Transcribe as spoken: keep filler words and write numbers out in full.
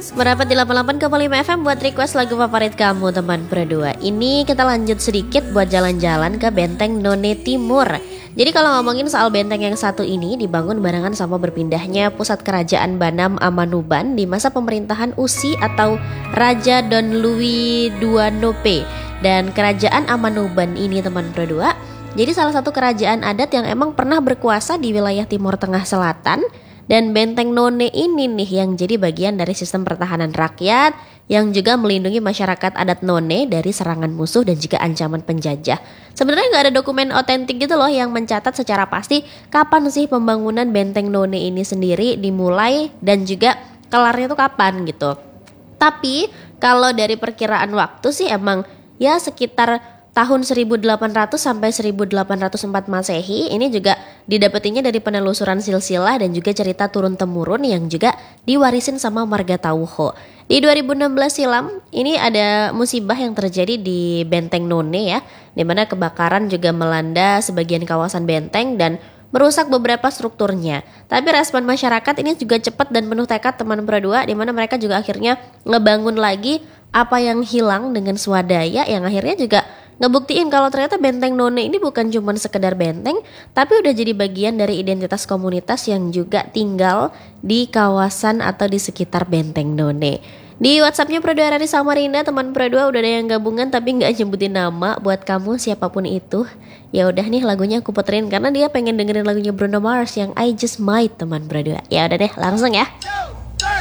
Merapat di delapan puluh delapan koma lima F M buat request lagu favorit kamu teman berdua. Ini kita lanjut sedikit buat jalan-jalan ke Benteng None Timur. Jadi kalau ngomongin soal benteng yang satu ini dibangun barengan sama berpindahnya pusat kerajaan Banam Amanuban di masa pemerintahan Usi atau Raja Don Louis kedua Nope. Dan kerajaan Amanuban ini teman berdua jadi salah satu kerajaan adat yang emang pernah berkuasa di wilayah Timur Tengah Selatan. Dan Benteng None ini nih yang jadi bagian dari sistem pertahanan rakyat yang juga melindungi masyarakat adat None dari serangan musuh dan juga ancaman penjajah. Sebenarnya nggak ada dokumen otentik gitu loh yang mencatat secara pasti kapan sih pembangunan Benteng None ini sendiri dimulai dan juga kelarnya tuh kapan gitu. Tapi kalau dari perkiraan waktu sih emang ya sekitar tahun seribu delapan ratus sampai seribu delapan ratus empat Masehi. Ini juga didapetinya dari penelusuran silsilah dan juga cerita turun-temurun yang juga diwarisin sama marga Tauho. Di dua ribu enam belas silam, ini ada musibah yang terjadi di Benteng None ya, di mana kebakaran juga melanda sebagian kawasan benteng dan merusak beberapa strukturnya. Tapi respon masyarakat ini juga cepat dan penuh tekad teman berdua, di mana mereka juga akhirnya ngebangun lagi apa yang hilang dengan swadaya yang akhirnya juga ngebuktiin kalau ternyata Benteng None ini bukan cuma sekedar benteng, tapi udah jadi bagian dari identitas komunitas yang juga tinggal di kawasan atau di sekitar Benteng None. Di WhatsAppnya Produa dari Samarinda, teman Produa udah ada yang gabungan tapi nggak nyebutin nama buat kamu siapapun itu. Ya udah nih lagunya aku puterin karena dia pengen dengerin lagunya Bruno Mars yang I Just Might teman Produa. Ya udah deh langsung ya.